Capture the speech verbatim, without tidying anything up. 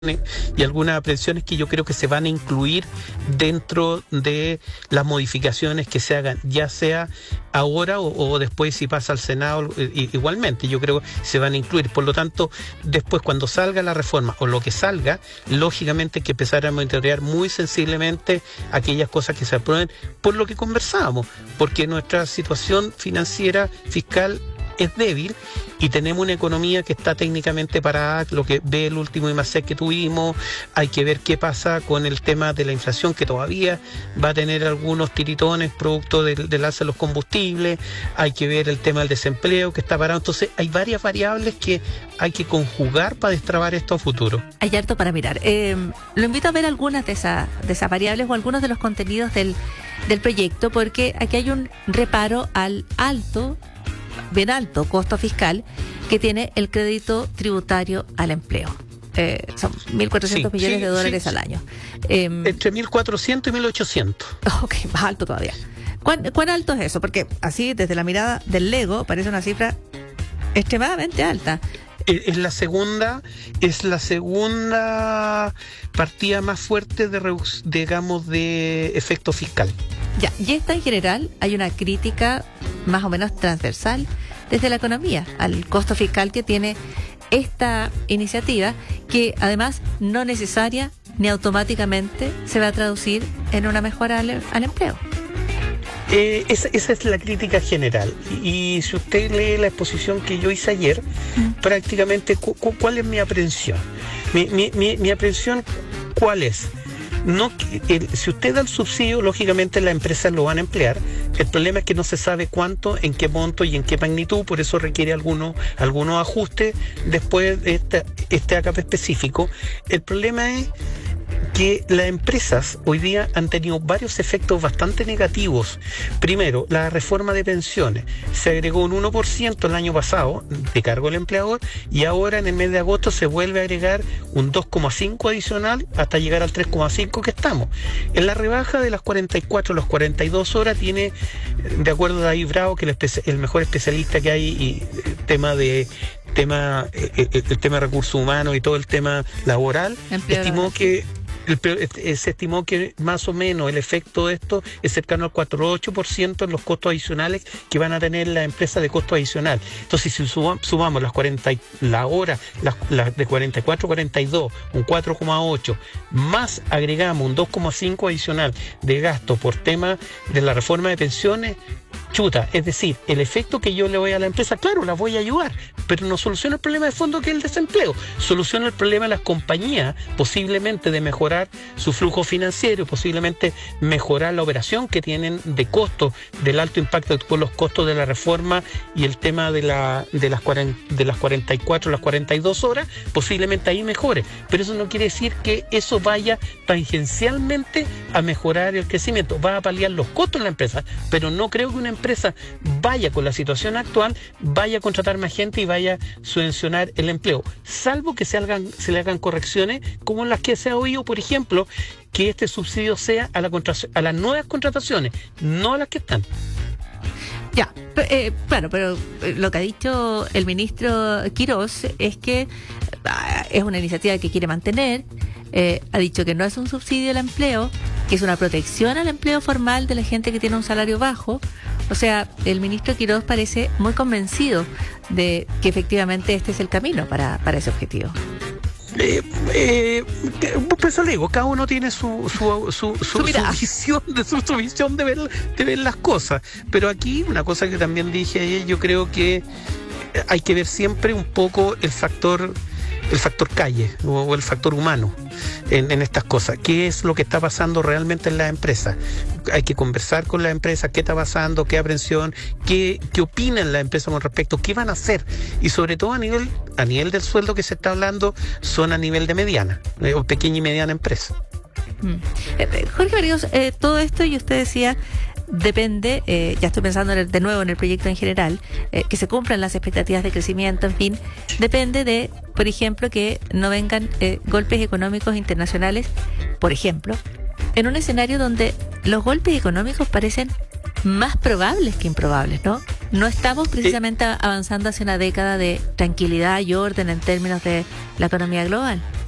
y algunas aprensiones que yo creo que se van a incluir dentro de las modificaciones que se hagan, ya sea ahora o, o después si pasa al Senado, igualmente yo creo que se van a incluir. Por lo tanto, después cuando salga la reforma o lo que salga, lógicamente hay que empezar a monitorear muy sensiblemente aquellas cosas que se aprueben, por lo que conversábamos, porque nuestra situación financiera, fiscal, es débil y tenemos una economía que está técnicamente parada, lo que ve el último I más C que tuvimos. Hay que ver qué pasa con el tema de la inflación, que todavía va a tener algunos tiritones producto del, del alza de los combustibles. Hay que ver el tema del desempleo que está parado. Entonces hay varias variables que hay que conjugar para destrabar esto a futuro. Hay harto para mirar. Eh, lo invito a ver algunas de esas, de esas variables o algunos de los contenidos del, del proyecto, porque aquí hay un reparo al alto bien alto costo fiscal que tiene el crédito tributario al empleo. Eh, son mil cuatrocientos sí, millones sí, de dólares sí, al año. Eh, Entre mil cuatrocientos y mil ochocientos. Ok, más alto todavía. ¿Cuán, ¿Cuán alto es eso? Porque así, desde la mirada del Lego, parece una cifra extremadamente alta. Es la segunda, es la segunda partida más fuerte de, digamos, de efecto fiscal. Ya, y esta en general hay una crítica más o menos transversal desde la economía al costo fiscal que tiene esta iniciativa, que además no necesaria ni automáticamente se va a traducir en una mejora al, al empleo. Eh, esa, esa es la crítica general. Y, y si usted lee la exposición que yo hice ayer, mm. prácticamente, cu, cu, ¿cuál es mi aprehensión? Mi, mi, mi, mi aprehensión, ¿cuál es? No, el, si usted da el subsidio, lógicamente las empresas lo van a emplear. El problema es que no se sabe cuánto, en qué monto y en qué magnitud, por eso requiere algunos, algunos ajustes después de este, este A C A P específico. El problema es que las empresas hoy día han tenido varios efectos bastante negativos. Primero, la reforma de pensiones. Se agregó un uno por ciento el año pasado de cargo del empleador y ahora en el mes de agosto se vuelve a agregar un dos coma cinco adicional hasta llegar al tres coma cinco que estamos. En la rebaja de las cuarenta y cuatro a las cuarenta y dos horas tiene, de acuerdo a David Bravo, que el, espe- el mejor especialista que hay, y tema de tema el, el tema de recursos humanos y todo el tema laboral, Empleador. estimó que El, se estimó que más o menos el efecto de esto es cercano al cuatro coma ocho por ciento en los costos adicionales que van a tener las empresas de costo adicional. Entonces, si sumamos las cuarenta la hora, las, las de cuarenta y cuatro a cuarenta y dos, un cuatro coma ocho, más agregamos un dos coma cinco adicional de gasto por tema de la reforma de pensiones, chuta, es decir, el efecto que yo le voy a la empresa, claro, la voy a ayudar, pero no soluciona el problema de fondo que es el desempleo, soluciona el problema de las compañías, posiblemente de mejorar su flujo financiero, posiblemente mejorar la operación que tienen de costo, del alto impacto por los costos de la reforma y el tema de, la, de, las, cuarenta, de las cuarenta y cuatro a las cuarenta y dos horas, posiblemente ahí mejore, pero eso no quiere decir que eso vaya tangencialmente a mejorar el crecimiento, va a paliar los costos de la empresa, pero no creo que una empresa empresa vaya con la situación actual, vaya a contratar más gente y vaya a subvencionar el empleo, salvo que se, hagan, se le hagan correcciones como las que se ha oído, por ejemplo, que este subsidio sea a, la contra, a las nuevas contrataciones, no a las que están. Ya, eh, claro, pero lo que ha dicho el ministro Quirós es que ah, es una iniciativa que quiere mantener, eh, ha dicho que no es un subsidio al empleo, que es una protección al empleo formal de la gente que tiene un salario bajo. O sea, el ministro Quirós parece muy convencido de que efectivamente este es el camino para, para ese objetivo. Eh, eh, pues eso le digo, cada uno tiene su su, su, su, su, su visión, de, su, su visión de ver, de ver las cosas. Pero aquí, una cosa que también dije ayer, yo creo que hay que ver siempre un poco el factor el factor calle o, o el factor humano en, en estas cosas. ¿Qué es lo que está pasando realmente en las empresas? Hay que conversar con las empresas, qué está pasando, qué aprensión, qué, qué opinan las empresas con respecto, qué van a hacer. Y sobre todo a nivel, a nivel del sueldo que se está hablando, son a nivel de mediana, eh, o pequeña y mediana empresa. Mm. Eh, Jorge Berríos, eh, todo esto, y usted decía, depende, eh, ya estoy pensando en el, de nuevo en el proyecto en general, eh, que se cumplan las expectativas de crecimiento, en fin, depende de, por ejemplo, que no vengan eh, golpes económicos internacionales, por ejemplo, en un escenario donde los golpes económicos parecen más probables que improbables, ¿no? No estamos precisamente avanzando hacia una década de tranquilidad y orden en términos de la economía global.